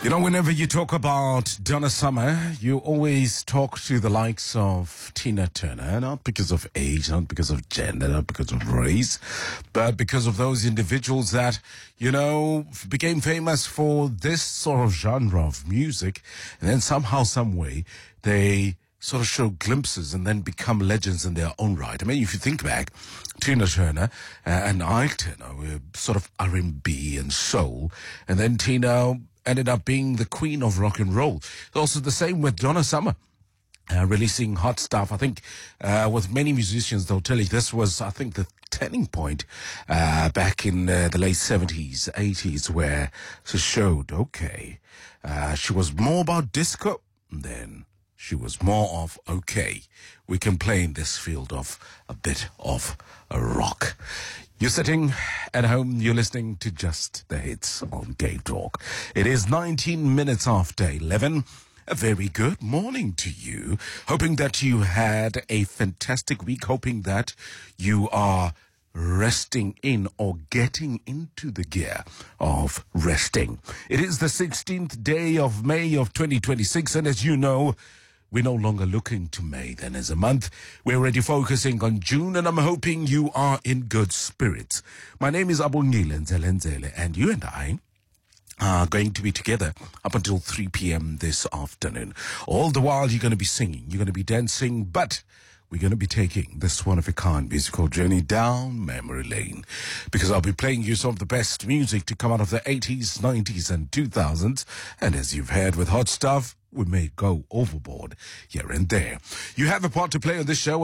You know, whenever you talk about Donna Summer, you always talk to the likes of Tina Turner, not because of age, not because of gender, not because of race, but because of those individuals that, you know, became famous for this sort of genre of music, and then somehow, some way, they sort of show glimpses and then become legends in their own right. I mean, if you think back, Tina Turner and Ike Turner were sort of R&B and soul, and then Tina ended up being the queen of rock and roll. Also the same with Donna Summer. Releasing hot stuff. I think with many musicians, they'll tell you this was, I think, the turning point back in the late 70s, 80s, where she showed, okay, she was more about disco than she was more of, okay, we can play in this field of a bit of a rock. You're sitting at home, you're listening to Just the Hits on Cape Talk. It is 19 minutes after 11. A very good morning to you. Hoping that you had a fantastic week. Hoping that you are resting in or getting into the gear of resting. It is the 16th day of May of 2026. And as you know, we're no longer looking to May then as a month. We're already focusing on June, and I'm hoping you are in good spirits. My name is Abongile Nzelenzele, and you and I are going to be together up until 3 p.m. this afternoon. All the while, you're going to be singing, you're going to be dancing, but we're going to be taking this one-of-a-kind musical journey down memory lane, because I'll be playing you some of the best music to come out of the 80s, 90s, and 2000s. And as you've heard with Hot Stuff, we may go overboard here and there. You have a part to play on this show on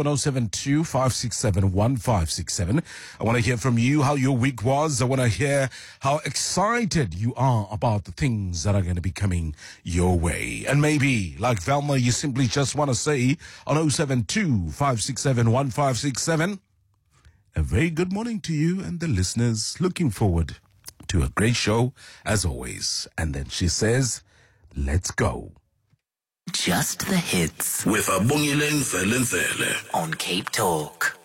072-567-1567. I want to hear from you how your week was. I want to hear how excited you are about the things that are going to be coming your way. And maybe, like Velma, you simply just want to say on 072-567-1567, a very good morning to you and the listeners. Looking forward to a great show, as always. And then she says, let's go. Just the Hits with Abongile Nzelenzele on Cape Talk.